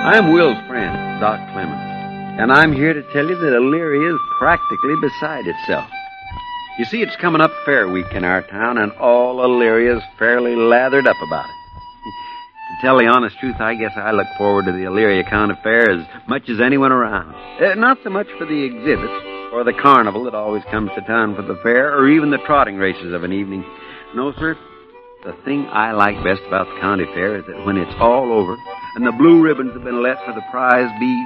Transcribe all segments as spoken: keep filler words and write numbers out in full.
I'm Will's friend, Doc Clemens, and I'm here to tell you that Elyria is practically beside itself. You see, it's coming up Fair Week in our town, and all Elyria is fairly lathered up about it. To tell the honest truth, I guess I look forward to the Elyria County Fair as much as anyone around. Uh, not so much for the exhibits or the carnival that always comes to town for the fair, or even the trotting races of an evening. No, sir. The thing I like best about the county fair is that when it's all over and the blue ribbons have been let for the prize beef,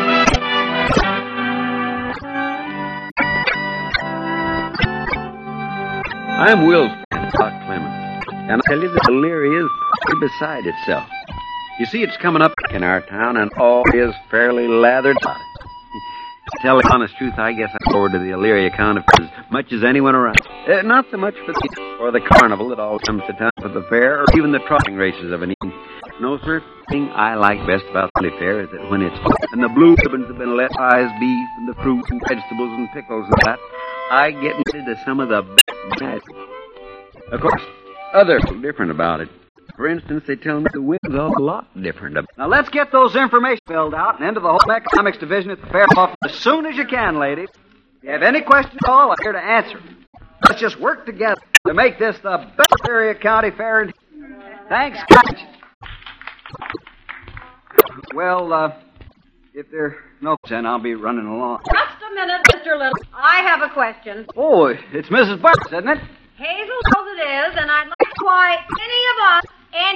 I'm Will's friend, Doc Clemens, and I tell you that Elyria is probably beside itself. You see, it's coming up in our town, and all is fairly lathered about it. To tell the honest truth, I guess I look forward to the Elyria County Fair as much as anyone around. Uh, not so much for the or the carnival that always comes to town for the fair, or even the trotting races of an evening. No, sir. The thing I like best about the fair is that when it's all and the blue ribbons have been let, prize beef and the fruit and vegetables and pickles and that, I get into some of the best magic. Of course, others are different about it. For instance, they tell me the wind's a lot different. Now, let's get those information filled out and into the home economics division at the fair office as soon as you can, ladies. If you have any questions at all, I'm here to answer. Let's just work together to make this the best Elyria County Fair. In... Thanks, guys. Well, uh, if there are no then I'll be running along. Just a minute, Mister Little. I have a question. Oh, it's Missus Burks, isn't it? Hazel knows it is, and I'd like to know why any of us